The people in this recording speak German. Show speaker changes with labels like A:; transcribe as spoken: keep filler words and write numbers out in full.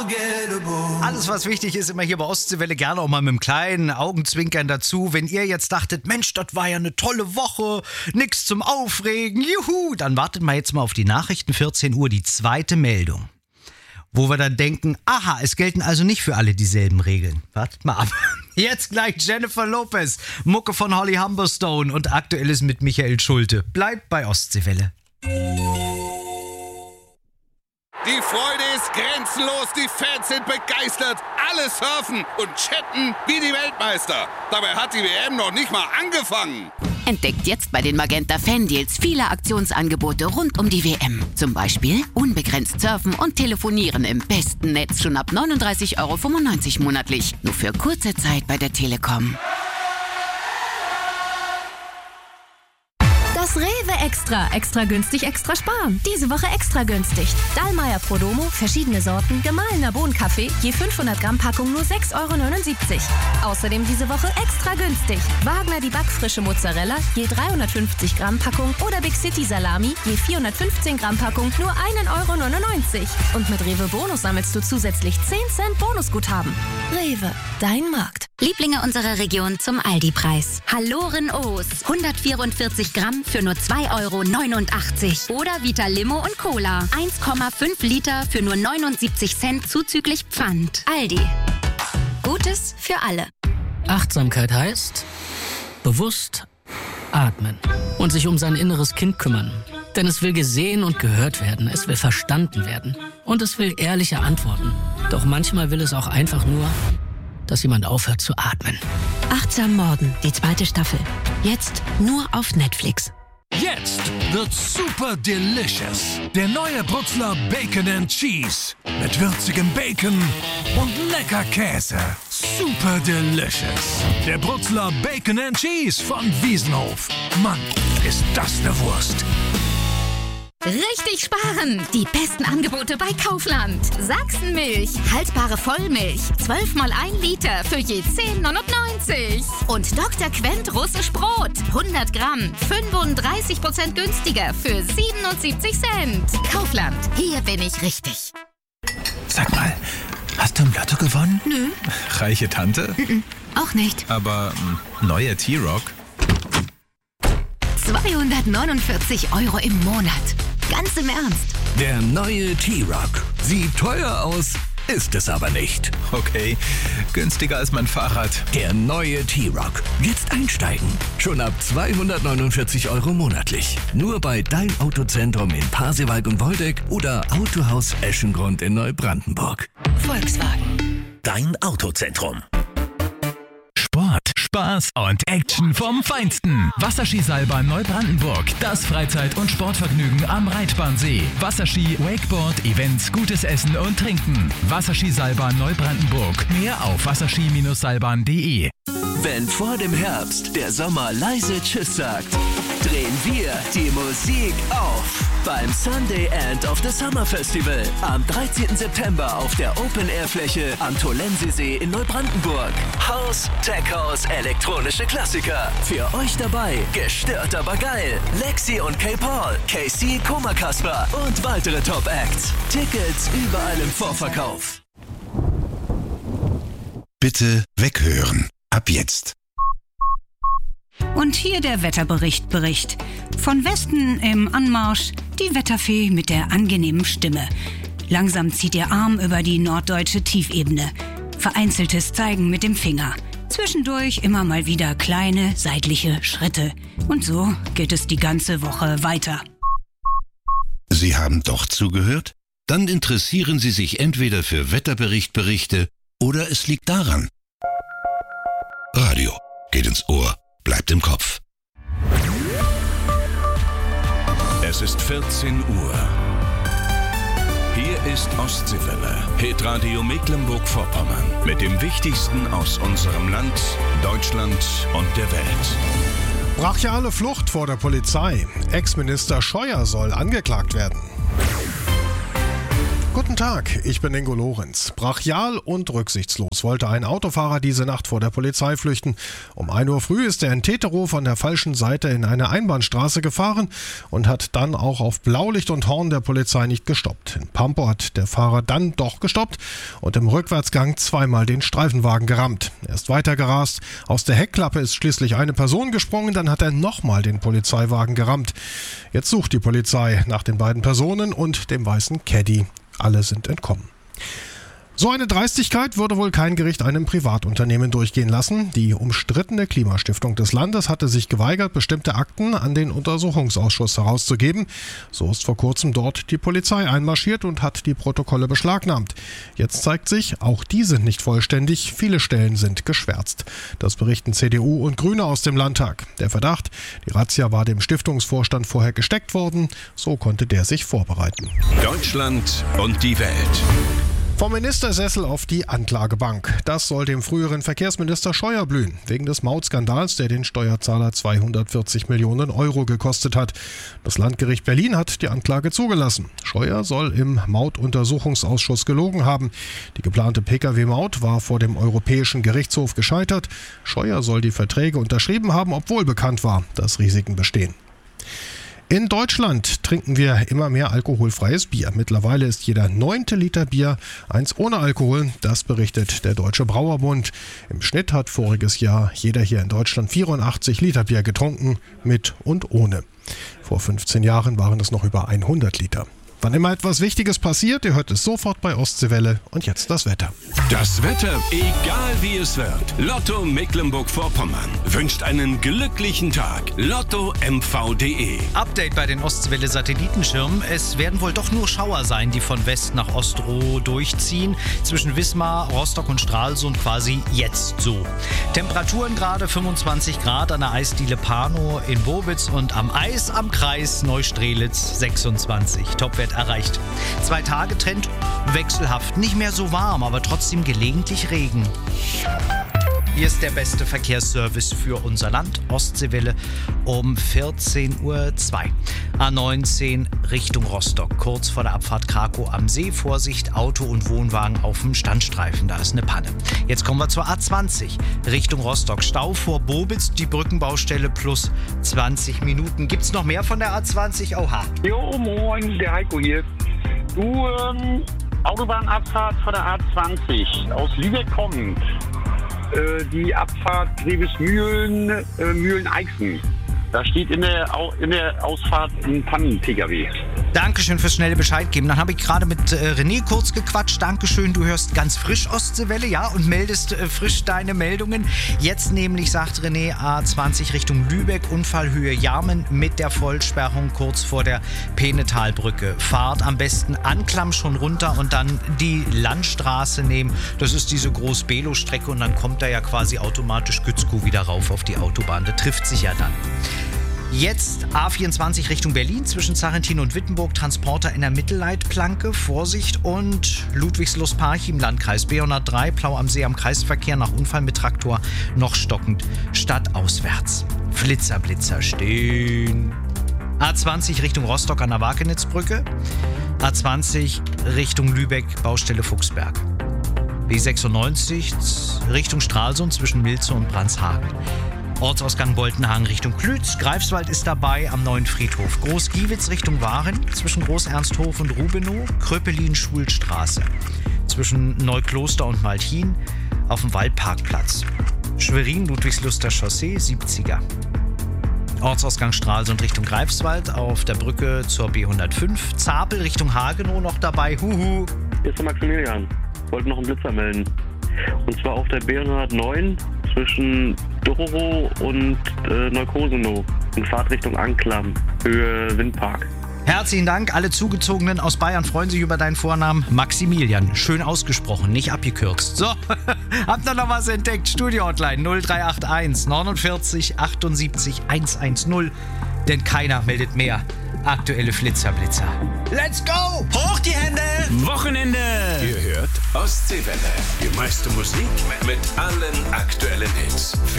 A: Alles, was wichtig ist, immer hier bei Ostseewelle, gerne auch mal mit einem kleinen Augenzwinkern dazu. Wenn ihr jetzt dachtet, Mensch, das war ja eine tolle Woche, nix zum Aufregen, juhu, dann wartet mal jetzt mal auf die Nachrichten, vierzehn Uhr, die zweite Meldung. Wo wir dann denken, aha, es gelten also nicht für alle dieselben Regeln. Wartet mal ab. Jetzt gleich Jennifer Lopez, Mucke von Holly Humberstone und Aktuelles mit Michael Schulte. Bleibt bei Ostseewelle.
B: Die Freude ist grenzenlos, die Fans sind begeistert, alle surfen und chatten wie die Weltmeister. Dabei hat die W M noch nicht mal angefangen.
C: Entdeckt jetzt bei den Magenta Fan-Deals viele Aktionsangebote rund um die W M. Zum Beispiel unbegrenzt surfen und telefonieren im besten Netz schon ab neununddreißig Euro fünfundneunzig monatlich. Nur für kurze Zeit bei der Telekom.
D: Das Rewe Extra. Extra günstig, extra sparen. Diese Woche extra günstig. Dallmayr Prodomo, verschiedene Sorten, gemahlener Bohnenkaffee, je fünfhundert Gramm Packung nur sechs Euro neunundsiebzig. Außerdem diese Woche extra günstig. Wagner die backfrische Mozzarella, je dreihundertfünfzig Gramm Packung oder Big City Salami, je vierhundertfünfzehn Gramm Packung nur ein Euro neunundneunzig. Und mit Rewe Bonus sammelst du zusätzlich zehn Cent Bonusguthaben. Rewe, dein Markt.
E: Lieblinge unserer Region zum Aldi-Preis. Halloren O's, hundertvierundvierzig Gramm für nur zwei Euro neunundachtzig. Oder Vita Limo und Cola, eins Komma fünf Liter für nur neunundsiebzig Cent zuzüglich Pfand. Aldi. Gutes für alle.
F: Achtsamkeit heißt bewusst atmen und sich um sein inneres Kind kümmern. Denn es will gesehen und gehört werden, es will verstanden werden und es will ehrliche Antworten. Doch manchmal will es auch einfach nur, dass jemand aufhört zu atmen.
G: Achtsam Morden, die zweite Staffel. Jetzt nur auf Netflix.
H: Jetzt wird's super delicious. Der neue Brutzler Bacon and Cheese. Mit würzigem Bacon und lecker Käse. Super delicious. Der Brutzler Bacon and Cheese von Wiesenhof. Mann, ist das eine Wurst.
C: Richtig sparen! Die besten Angebote bei Kaufland. Sachsenmilch, haltbare Vollmilch, zwölf mal ein Liter für je zehn neunundneunzig. Und Doktor Quent russisch Brot, hundert Gramm, fünfunddreißig Prozent günstiger für siebenundsiebzig Cent. Kaufland, hier bin ich richtig.
I: Sag mal, hast du im Lotto gewonnen?
C: Nö.
I: Reiche Tante?
C: Mhm, auch nicht.
I: Aber m, neuer T-Rock?
C: zweihundertneunundvierzig Euro im Monat. Ganz im Ernst.
J: Der neue T-Rock. Sieht teuer aus, ist es aber nicht.
I: Okay, günstiger als mein Fahrrad.
J: Der neue T-Rock. Jetzt einsteigen. Schon ab zweihundertneunundvierzig Euro monatlich. Nur bei Dein Autozentrum in Pasewalk und Woldeck oder Autohaus Eschengrund in Neubrandenburg.
C: Volkswagen.
K: Dein Autozentrum.
H: Sport, Spaß und Action vom Feinsten. Wasserskiseilbahn Neubrandenburg. Das Freizeit- und Sportvergnügen am Reitbahnsee. Wasserski, Wakeboard, Events, gutes Essen und Trinken. Wasserskiseilbahn Neubrandenburg. Mehr auf wasserski Seilbahn punkt de.
L: Wenn vor dem Herbst der Sommer leise Tschüss sagt, drehen wir die Musik auf beim Sunday End of the Summer Festival am dreizehnten September auf der Open-Air-Fläche am Tolensesee in Neubrandenburg. House, Tech House, elektronische Klassiker. Für euch dabei, gestört aber geil. Lexi und K-Paul, K C, Koma Kasper und weitere Top-Acts. Tickets überall im Vorverkauf.
M: Bitte weghören. Ab jetzt.
N: Und hier der Wetterbericht Bericht. Von Westen im Anmarsch die Wetterfee mit der angenehmen Stimme. Langsam zieht ihr Arm über die norddeutsche Tiefebene. Vereinzeltes Zeigen mit dem Finger. Zwischendurch immer mal wieder kleine seitliche Schritte. Und so geht es die ganze Woche weiter.
M: Sie haben doch zugehört? Dann interessieren Sie sich entweder für Wetterberichtberichte oder es liegt daran. Radio geht ins Ohr, bleibt im Kopf.
B: Es ist vierzehn Uhr. Hier ist Ostseewelle, Hitradio Mecklenburg-Vorpommern. Mit dem Wichtigsten aus unserem Land, Deutschland und der Welt.
O: Brachiale Flucht vor der Polizei. Ex-Minister Scheuer soll angeklagt werden. Guten Tag, ich bin Ingo Lorenz. Brachial und rücksichtslos wollte ein Autofahrer diese Nacht vor der Polizei flüchten. Um ein Uhr früh ist er in Tetero von der falschen Seite in eine Einbahnstraße gefahren und hat dann auch auf Blaulicht und Horn der Polizei nicht gestoppt. In Pampo hat der Fahrer dann doch gestoppt und im Rückwärtsgang zweimal den Streifenwagen gerammt. Er ist weiter gerast. Aus der Heckklappe ist schließlich eine Person gesprungen, dann hat er nochmal den Polizeiwagen gerammt. Jetzt sucht die Polizei nach den beiden Personen und dem weißen Caddy. Alle sind entkommen. So eine Dreistigkeit würde wohl kein Gericht einem Privatunternehmen durchgehen lassen. Die umstrittene Klimastiftung des Landes hatte sich geweigert, bestimmte Akten an den Untersuchungsausschuss herauszugeben. So ist vor kurzem dort die Polizei einmarschiert und hat die Protokolle beschlagnahmt. Jetzt zeigt sich, auch die sind nicht vollständig. Viele Stellen sind geschwärzt. Das berichten C D U und Grüne aus dem Landtag. Der Verdacht, die Razzia war dem Stiftungsvorstand vorher gesteckt worden. So konnte der sich vorbereiten.
K: Deutschland und die Welt.
O: Vom Ministersessel auf die Anklagebank. Das soll dem früheren Verkehrsminister Scheuer blühen, wegen des Mautskandals, der den Steuerzahler zweihundertvierzig Millionen Euro gekostet hat. Das Landgericht Berlin hat die Anklage zugelassen. Scheuer soll im Mautuntersuchungsausschuss gelogen haben. Die geplante Pkw-Maut war vor dem Europäischen Gerichtshof gescheitert. Scheuer soll die Verträge unterschrieben haben, obwohl bekannt war, dass Risiken bestehen. In Deutschland trinken wir immer mehr alkoholfreies Bier. Mittlerweile ist jeder neunte Liter Bier eins ohne Alkohol. Das berichtet der Deutsche Brauerbund. Im Schnitt hat voriges Jahr jeder hier in Deutschland vierundachtzig Liter Bier getrunken, mit und ohne. Vor fünfzehn Jahren waren es noch über hundert Liter. Wann immer etwas Wichtiges passiert, ihr hört es sofort bei Ostseewelle. Und jetzt das Wetter.
K: Das Wetter, egal wie es wird. Lotto Mecklenburg-Vorpommern wünscht einen glücklichen Tag. Lotto M V punkt de.
A: Update bei den Ostseewelle-Satellitenschirmen. Es werden wohl doch nur Schauer sein, die von West nach Ostroh durchziehen. Zwischen Wismar, Rostock und Stralsund quasi jetzt so. Temperaturen gerade fünfundzwanzig Grad an der Eisdiele Pano in Bobitz und am Eis am Kreis Neustrelitz sechsundzwanzig. Topwert erreicht. Zwei Tage Trend wechselhaft. Nicht mehr so warm, aber trotzdem gelegentlich Regen. Hier ist der beste Verkehrsservice für unser Land. Ostseewelle um vierzehn Uhr zwei. A neunzehn Richtung Rostock. Kurz vor der Abfahrt Krakow am See. Vorsicht, Auto und Wohnwagen auf dem Standstreifen. Da ist eine Panne. Jetzt kommen wir zur A zwanzig Richtung Rostock. Stau vor Bobitz, die Brückenbaustelle plus zwanzig Minuten. Gibt's noch mehr von der A zwanzig? Oha.
P: Jo, moin, der Heiko hier. Du, ähm, Autobahnabfahrt von der A zwanzig aus Lübeck kommend. Die Abfahrt Grevesmühlen, äh, Mühlen-Eichsen. Da steht in der, Au- in der Ausfahrt ein Pannen-P K W.
A: Dankeschön fürs schnelle Bescheid geben. Dann habe ich gerade mit äh, René kurz gequatscht. Dankeschön, du hörst ganz frisch Ostseewelle, ja, und meldest äh, frisch deine Meldungen. Jetzt nämlich, sagt René, A zwanzig Richtung Lübeck, Unfallhöhe Jarmen mit der Vollsperrung kurz vor der Penetalbrücke. Fahrt am besten Anklam schon runter und dann die Landstraße nehmen. Das ist diese Groß-Belo-Strecke und dann kommt da ja quasi automatisch Gützkow wieder rauf auf die Autobahn. Das trifft sich ja dann. Jetzt A vierundzwanzig Richtung Berlin, zwischen Sarrentin und Wittenburg, Transporter in der Mittelleitplanke, Vorsicht, und Ludwigslust-Parchim im Landkreis B hundertdrei, Plau am See am Kreisverkehr nach Unfall mit Traktor noch stockend, stadtauswärts. Flitzer, Blitzer stehen. A zwanzig Richtung Rostock an der Wakenitzbrücke, A zwanzig Richtung Lübeck, Baustelle Fuchsberg. B sechsundneunzig Richtung Stralsund zwischen Milze und Brandshagen. Ortsausgang Boltenhagen Richtung Klütz. Greifswald ist dabei am neuen Friedhof. Groß-Giewitz Richtung Waren zwischen Groß-Ernsthof und Rubenow. Kröpelin-Schulstraße zwischen Neukloster und Malchin auf dem Waldparkplatz. Schwerin Ludwigsluster Chaussee siebziger. Ortsausgang Stralsund Richtung Greifswald auf der Brücke zur B hundertfünf. Zapel Richtung Hagenow noch dabei. Huhu.
Q: Hier ist der Maximilian. Ich wollte noch einen Blitzer melden. Und zwar auf der B hundertneun zwischen Dororo und äh, Neukosenow in Fahrtrichtung Anklam, Höhe Windpark.
A: Herzlichen Dank. Alle Zugezogenen aus Bayern freuen sich über deinen Vornamen. Maximilian. Schön ausgesprochen, nicht abgekürzt. So, habt ihr noch was entdeckt? Studio-Hotline null drei acht eins neunundvierzig achtundsiebzig hundertzehn. Denn keiner meldet mehr. Aktuelle Flitzer-Blitzer. Let's go!
L: Hoch die Hände!
K: Wochenende! Ihr hört Ostseewelle. Die meiste Musik mit allen aktuellen Hits. Für